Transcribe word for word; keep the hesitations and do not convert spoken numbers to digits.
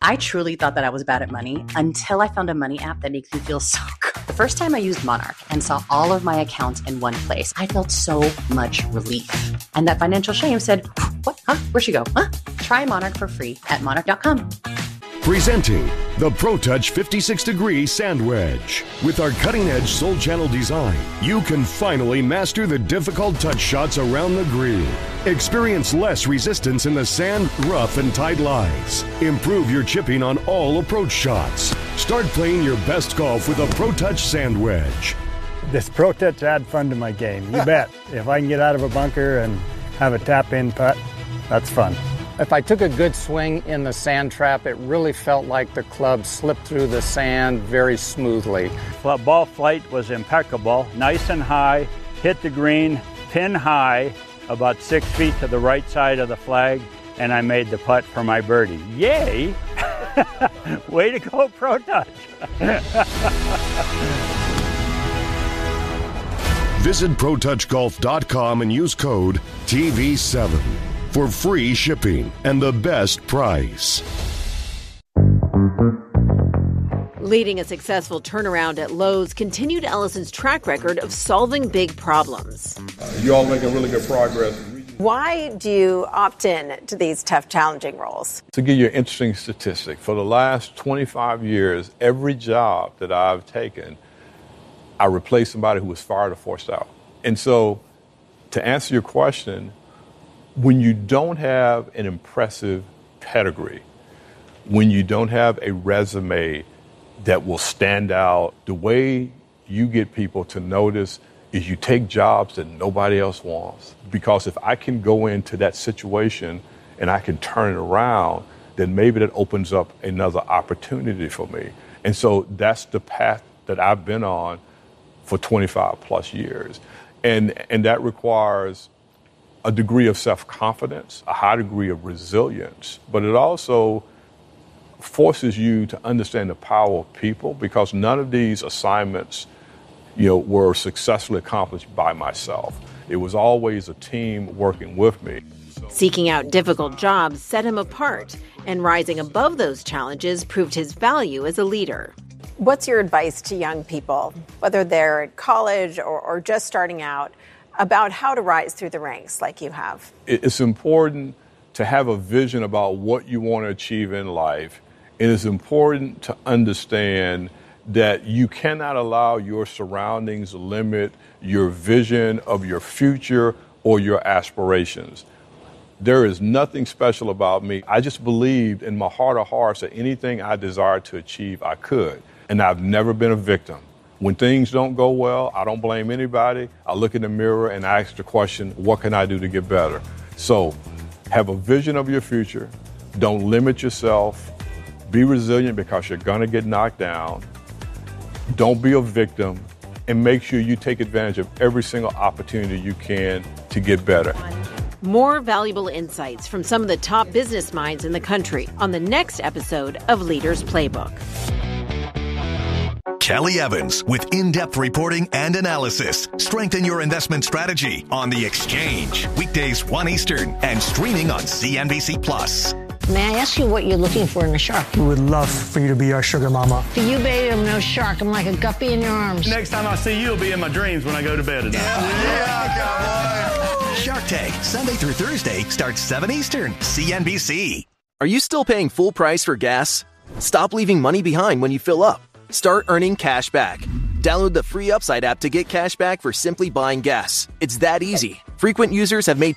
I truly thought that I was bad at money until I found a money app that makes me feel so good. The first time I used Monarch and saw all of my accounts in one place, I felt so much relief. And that financial shame said, what? Huh? Where'd she go? Huh? Try Monarch for free at monarch dot com. Presenting the ProTouch fifty-six degree Sand Wedge. With our cutting-edge Soul Channel design, you can finally master the difficult touch shots around the green. Experience less resistance in the sand, rough, and tight lies. Improve your chipping on all approach shots. Start playing your best golf with a ProTouch Sand Wedge. This ProTouch add fun to my game, you bet. If I can get out of a bunker and have a tap-in putt, that's fun. If I took a good swing in the sand trap, it really felt like the club slipped through the sand very smoothly. Ball flight was impeccable, nice and high, hit the green, pin high, about six feet to the right side of the flag, and I made the putt for my birdie. Yay! Way to go, ProTouch! Visit pro touch golf dot com and use code T V seven for free shipping and the best price. Leading a successful turnaround at Lowe's continued Ellison's track record of solving big problems. Uh, you all making really good progress. Why do you opt in to these tough, challenging roles? To give you an interesting statistic, for the last twenty-five years, every job that I've taken, I replaced somebody who was fired or forced out. And so, to answer your question, when you don't have an impressive pedigree, when you don't have a resume that will stand out, the way you get people to notice is you take jobs that nobody else wants. Because if I can go into that situation and I can turn it around, then maybe that opens up another opportunity for me. And so that's the path that I've been on for twenty-five plus years. And, and that requires a degree of self-confidence, a high degree of resilience, but it also forces you to understand the power of people, because none of these assignments, you know, were successfully accomplished by myself. It was always a team working with me. Seeking out difficult jobs set him apart, and rising above those challenges proved his value as a leader. What's your advice to young people, whether they're at college or, or just starting out, about how to rise through the ranks like you have? It's important to have a vision about what you want to achieve in life. It is important to understand that you cannot allow your surroundings limit your vision of your future or your aspirations. There is nothing special about me. I just believed in my heart of hearts that anything I desired to achieve, I could. And I've never been a victim. When things don't go well, I don't blame anybody. I look in the mirror and I ask the question, what can I do to get better? So have a vision of your future. Don't limit yourself. Be resilient, because you're going to get knocked down. Don't be a victim. And make sure you take advantage of every single opportunity you can to get better. More valuable insights from some of the top business minds in the country on the next episode of Leaders Playbook. Kelly Evans with in-depth reporting and analysis. Strengthen your investment strategy on The Exchange. Weekdays one Eastern and streaming on C N B C Plus. May I ask you what you're looking for in a shark? We would love for you to be our sugar mama. For you, baby, I'm no shark. I'm like a guppy in your arms. Next time I see you, you'll be in my dreams when I go to bed at night. Yeah, yeah, Shark Tank, Sunday through Thursday, starts seven Eastern, C N B C. Are you still paying full price for gas? Stop leaving money behind when you fill up. Start earning cash back. Download the free Upside app to get cash back for simply buying gas. It's that easy. Frequent users have made